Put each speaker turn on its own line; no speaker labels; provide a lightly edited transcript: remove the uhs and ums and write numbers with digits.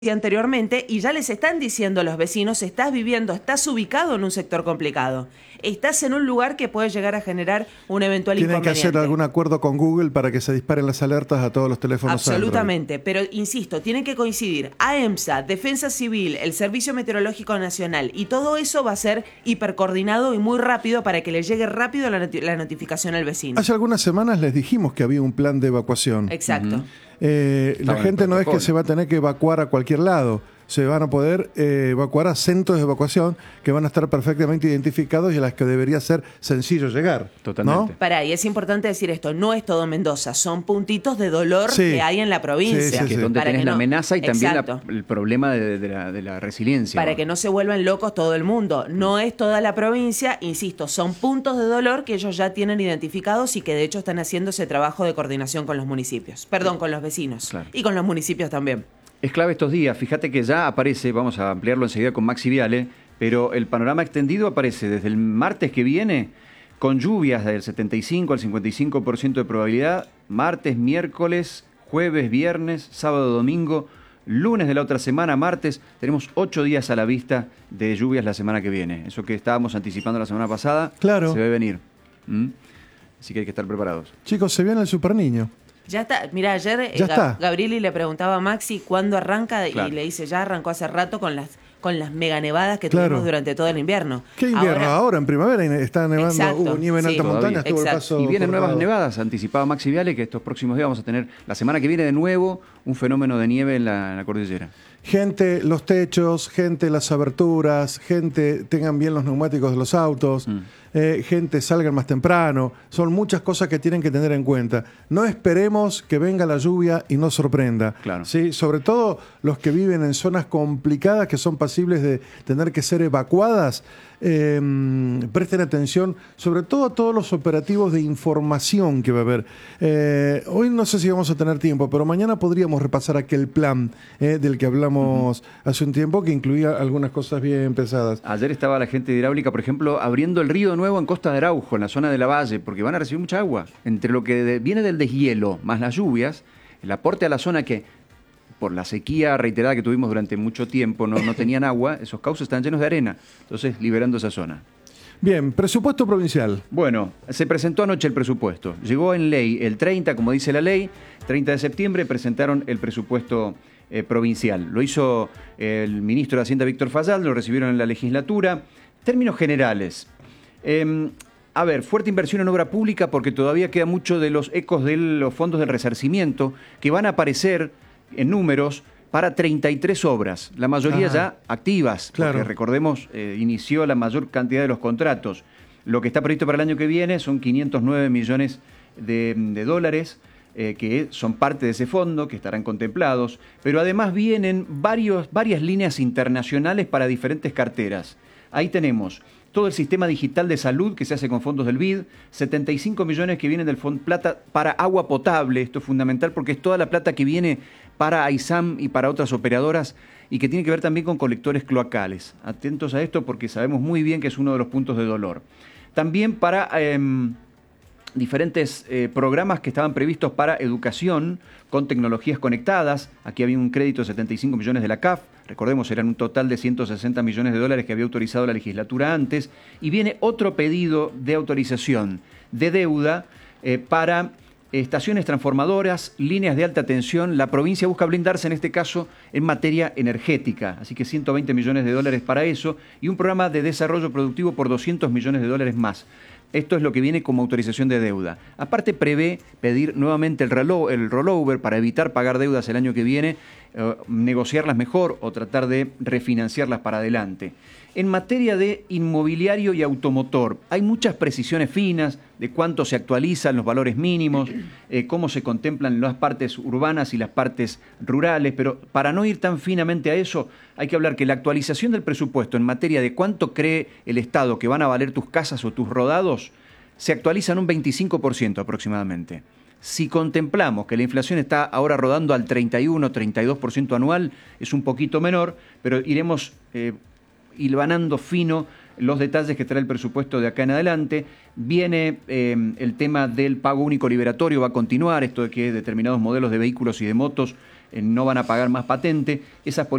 anteriormente, y ya les están diciendo a los vecinos: estás viviendo, estás ubicado en un sector complicado, estás en un lugar que puede llegar a generar un eventual
Tienen que
inconveniente.
hacer algún acuerdo con Google para que se disparen las alertas a todos los teléfonos
Absolutamente,
Android.
pero insisto, tienen que coincidir AEMSA, Defensa Civil, el Servicio Meteorológico Nacional, y todo eso va a ser hipercoordinado y muy rápido para que le llegue rápido la notificación al vecino.
Hace algunas semanas les dijimos que había un plan de evacuación.
Exacto.
La gente no es que se va a tener que evacuar a cualquier lado. Se van a poder evacuar a centros de evacuación que van a estar perfectamente identificados y a las que debería ser sencillo llegar.
Totalmente.
¿No?
Pará, y es importante decir esto: no es todo Mendoza, son puntitos de dolor que hay en la provincia.
Que es donde tenés la amenaza y también el problema de la resiliencia.
Para que no se vuelvan locos todo el mundo. No es toda la provincia, insisto, son puntos de dolor que ellos ya tienen identificados y que de hecho están haciendo ese trabajo de coordinación con los municipios. Perdón, con los vecinos.
Claro.
Y con los municipios también.
Es clave estos días. Fíjate que ya aparece, vamos a ampliarlo enseguida con Maxi Viale, pero el panorama extendido aparece desde el martes que viene con lluvias del 75 al 55% de probabilidad, martes, miércoles, jueves, viernes, sábado, domingo, lunes de la otra semana, martes. Tenemos 8 días a la vista de lluvias la semana que viene. Eso que estábamos anticipando la semana pasada,
Claro.
se ve venir. Así que hay que estar preparados.
Chicos, se viene el Super Niño.
Ya está. Mira, ayer
Ya está.
Gabrieli le preguntaba a Maxi cuándo arranca,
Claro.
y le dice: ya arrancó hace rato con las mega nevadas que
Claro.
tuvimos durante todo el invierno.
¿Qué invierno? Ahora en primavera está nevando,
Exacto,
hubo nieve en
sí.
altas
Todavía.
montañas, estuvo el
Exacto.
paso
Y vienen
cortado.
nuevas nevadas, anticipaba Maxi Viale, que estos próximos días vamos a tener, la semana que viene de nuevo, un fenómeno de nieve en la cordillera.
Gente, los techos, gente, las aberturas, gente, tengan bien los neumáticos de los autos, gente, salgan más temprano. Son muchas cosas que tienen que tener en cuenta. No esperemos que venga la lluvia y nos sorprenda.
Claro.
¿Sí? Sobre todo los que viven en zonas complicadas que son pasibles de tener que ser evacuadas. Presten atención, sobre todo a todos los operativos de información que va a haber. Hoy no sé si vamos a tener tiempo, pero mañana podríamos repasar aquel plan del que hablamos hace un tiempo, que incluía algunas cosas bien pesadas.
Ayer estaba la gente de hidráulica, por ejemplo, abriendo el río de nuevo en Costa de Araujo, en la zona de la Valle, porque van a recibir mucha agua. Entre lo que viene del deshielo más las lluvias, el aporte a la zona que, por la sequía reiterada que tuvimos durante mucho tiempo, no tenían agua, esos cauces están llenos de arena, entonces liberando esa zona.
Bien, presupuesto provincial.
Bueno, se presentó anoche el presupuesto. Llegó en ley el 30, como dice la ley, 30 de septiembre presentaron el presupuesto provincial. Lo hizo el ministro de Hacienda, Víctor Fayal, lo recibieron en la legislatura. Términos generales. A ver, fuerte inversión en obra pública porque todavía queda mucho de los ecos de los fondos del resarcimiento que van a aparecer en números para 33 obras, la mayoría ya activas,
Claro.
porque recordemos, inició la mayor cantidad de los contratos. Lo que está previsto para el año que viene son 509 millones de dólares, que son parte de ese fondo, que estarán contemplados, pero además vienen varias líneas internacionales para diferentes carteras. Ahí tenemos todo el sistema digital de salud que se hace con fondos del BID, 75 millones que vienen del Fondo Plata para agua potable. Esto es fundamental porque es toda la plata que viene para AISAM y para otras operadoras y que tiene que ver también con colectores cloacales. Atentos a esto porque sabemos muy bien que es uno de los puntos de dolor. También para diferentes programas que estaban previstos para educación con tecnologías conectadas. Aquí había un crédito de 75 millones de la CAF. Recordemos, eran un total de 160 millones de dólares que había autorizado la legislatura antes. Y viene otro pedido de autorización de deuda para estaciones transformadoras, líneas de alta tensión. La provincia busca blindarse en este caso en materia energética. Así que 120 millones de dólares para eso. Y un programa de desarrollo productivo por 200 millones de dólares más. Esto es lo que viene como autorización de deuda. Aparte prevé pedir nuevamente el rollover para evitar pagar deudas el año que viene, negociarlas mejor o tratar de refinanciarlas para adelante. En materia de inmobiliario y automotor, hay muchas precisiones finas de cuánto se actualizan los valores mínimos, cómo se contemplan las partes urbanas y las partes rurales, pero para no ir tan finamente a eso, hay que hablar que la actualización del presupuesto en materia de cuánto cree el Estado que van a valer tus casas o tus rodados, se actualizan un 25% aproximadamente. Si contemplamos que la inflación está ahora rodando al 31-32% anual, es un poquito menor, pero iremos hilvanando fino los detalles que trae el presupuesto de acá en adelante. Viene el tema del pago único liberatorio, va a continuar, esto de que determinados modelos de vehículos y de motos no van a pagar más patente. Esas